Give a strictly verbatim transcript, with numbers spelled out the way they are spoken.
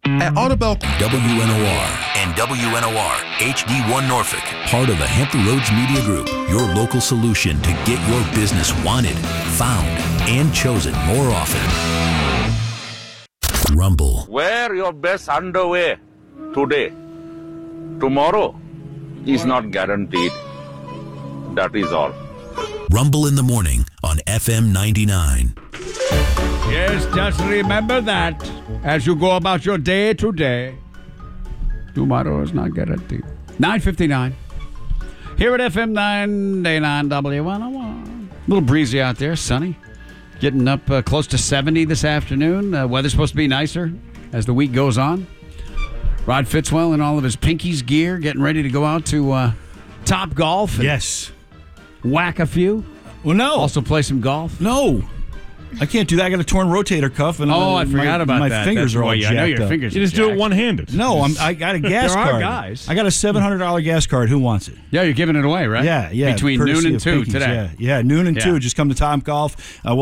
At Audubell, W N O R and W N O R H D one Norfolk, part of the Hampton Roads Media Group, your local solution to get your business wanted, found, and chosen more often. Rumble. Wear your best underwear today. Tomorrow is not guaranteed. That is all. Rumble in the morning on F M ninety-nine. Yes, just remember that as you go about your day to day. Tomorrow is not guaranteed. nine fifty-nine. Here at F M ninety-nine W N O R. A little breezy out there, sunny. Getting up uh, close to seventy this afternoon. Uh, weather's supposed to be nicer as the week goes on. Rod Fitzwell in all of his Pinkies gear, getting ready to go out to uh, Top Golf. And yes. Whack a few. Well, no. Also play some golf. No. I can't do that. I got a torn rotator cuff, and oh, uh, I forgot my, about my that. My fingers That's are all well, jacked I know your up. fingers. You just jacked. do it one-handed. No, I'm, I got a gas there card. Are guys. I got a seven hundred dollars gas card. Who wants it? Yeah, you're giving it away, right? Yeah, yeah. Between noon and two Pinkies, today. Yeah, yeah, noon and yeah. two. Just come to Top Golf. Uh, we'll